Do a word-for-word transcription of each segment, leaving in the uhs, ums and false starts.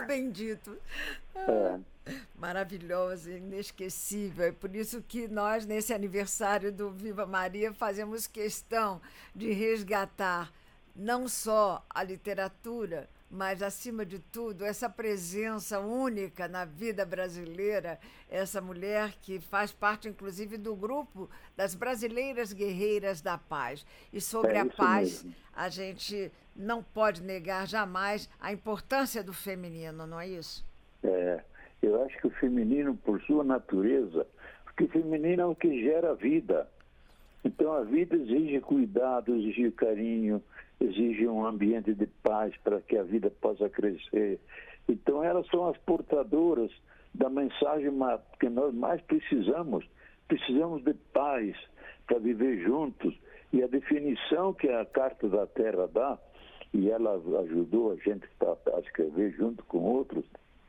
muito bem dito. É. Maravilhoso, inesquecível. É por isso que nós, nesse aniversário do Viva Maria, fazemos questão de resgatar não só a literatura, mas, acima de tudo, essa presença única na vida brasileira, essa mulher que faz parte, inclusive, do grupo das Brasileiras Guerreiras da Paz. E sobre É a isso paz, mesmo. a gente não pode negar jamais a importância do feminino, não é isso? É, eu acho que o feminino, por sua natureza, porque o feminino é o que gera vida. Então a vida exige cuidado, exige carinho, exige um ambiente de paz para que a vida possa crescer. Então elas são as portadoras da mensagem que nós mais precisamos. Precisamos de paz para viver juntos. E a definição que a Carta da Terra dá, e ela ajudou a gente a escrever junto com outros,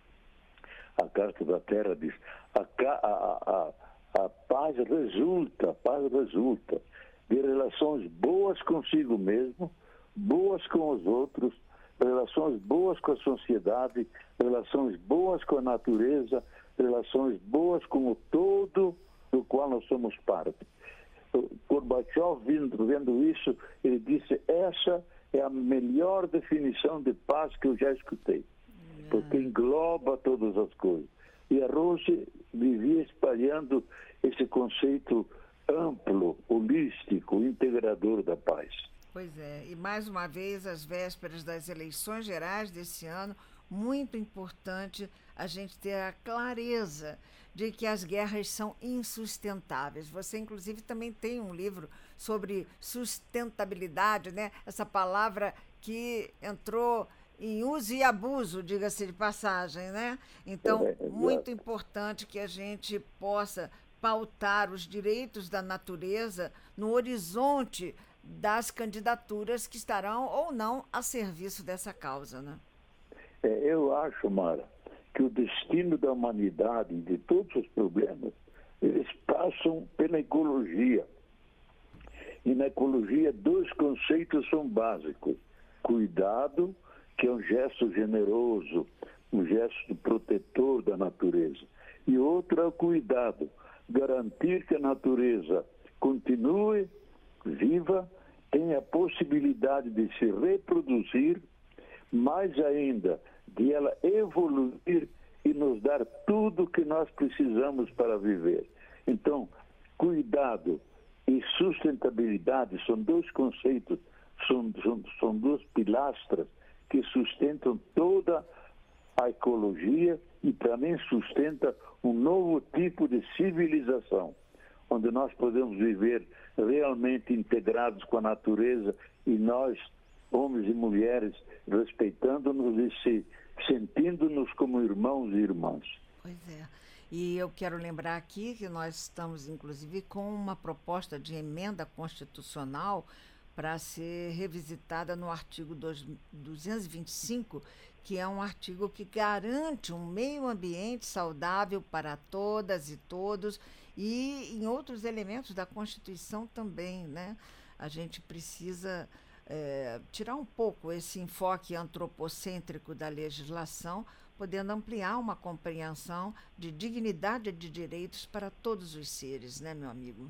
a Carta da Terra diz, a, a, a, a paz resulta, a paz resulta de relações boas consigo mesmo, boas com os outros, relações boas com a sociedade, relações boas com a natureza, relações boas com o todo do qual nós somos parte. Gorbachev, vendo, vendo isso, ele disse, essa é a melhor definição de paz que eu já escutei, porque engloba todas as coisas. E a Rose vivia espalhando esse conceito amplo, holístico, integrador da paz. Pois é, e mais uma vez, às vésperas das eleições gerais desse ano, muito importante a gente ter a clareza de que as guerras são insustentáveis. Você, inclusive, também tem um livro sobre sustentabilidade, né? Essa palavra que entrou em uso e abuso, diga-se de passagem, né? Então, É, muito importante que a gente possa pautar os direitos da natureza no horizonte das candidaturas que estarão ou não a serviço dessa causa, né? É, eu acho, Mara, que o destino da humanidade e de todos os problemas, eles passam pela ecologia. E na ecologia, dois conceitos são básicos. Cuidado, que é um gesto generoso, um gesto protetor da natureza. E outro é o cuidado, garantir que a natureza continue viva, tenha a possibilidade de se reproduzir, mais ainda, de ela evoluir e nos dar tudo o que nós precisamos para viver. Então, cuidado e sustentabilidade são dois conceitos, são, são, são duas pilastras que sustentam toda a ecologia e também sustenta um novo tipo de civilização, onde nós podemos viver realmente integrados com a natureza e nós, homens e mulheres, respeitando-nos e se, sentindo-nos como irmãos e irmãs. Pois é. E eu quero lembrar aqui que nós estamos, inclusive, com uma proposta de emenda constitucional para ser revisitada no artigo duzentos e vinte e cinco, que é um artigo que garante um meio ambiente saudável para todas e todos, e em outros elementos da Constituição também, né? A gente precisa é, tirar um pouco esse enfoque antropocêntrico da legislação, podendo ampliar uma compreensão de dignidade e de direitos para todos os seres, né, meu amigo?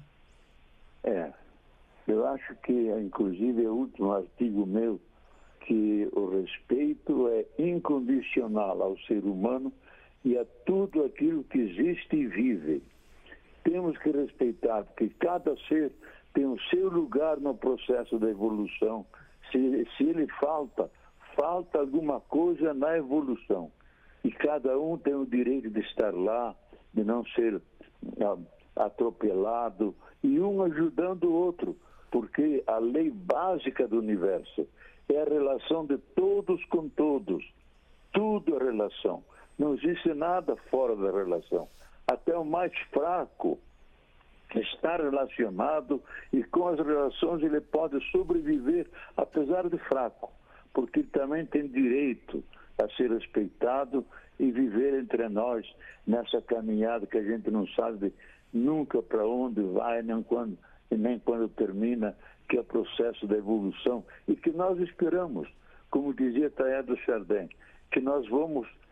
É. Eu acho que, inclusive, é o último artigo meu, que o respeito é incondicional ao ser humano e a tudo aquilo que existe e vive. Temos que respeitar, porque cada ser tem o seu lugar no processo da evolução. Se, se ele falta, falta alguma coisa na evolução. E cada um tem o direito de estar lá, de não ser ah, atropelado, e um ajudando o outro. Porque a lei básica do universo é a relação de todos com todos. Tudo é relação. Não existe nada fora da relação. Até o mais fraco está relacionado e com as relações ele pode sobreviver apesar de fraco, porque também tem direito a ser respeitado e viver entre nós nessa caminhada que a gente não sabe nunca para onde vai, nem quando e nem quando termina, que é o processo da evolução, e que nós esperamos, como dizia Teilhard de Chardin, que nós vamos